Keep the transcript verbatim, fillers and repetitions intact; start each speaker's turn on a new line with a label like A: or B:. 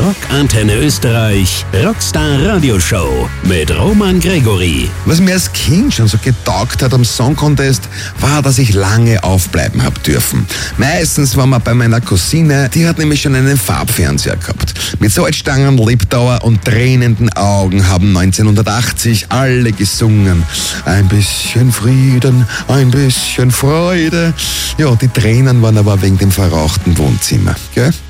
A: Rock Antenne Österreich Rockstar Radioshow mit Roman Gregory.
B: Was mir als Kind schon so getaugt hat am Song Contest, war, dass ich lange aufbleiben hab dürfen. Meistens war man bei meiner Cousine, die hat nämlich schon einen Farbfernseher gehabt. Mit Salzstangen, Lebdauer und tränenden Augen haben neunzehnhundertachtzig alle gesungen. Ein bisschen Frieden, ein bisschen Freude. Ja, die Tränen waren aber wegen dem verrauchten Wohnzimmer, gell?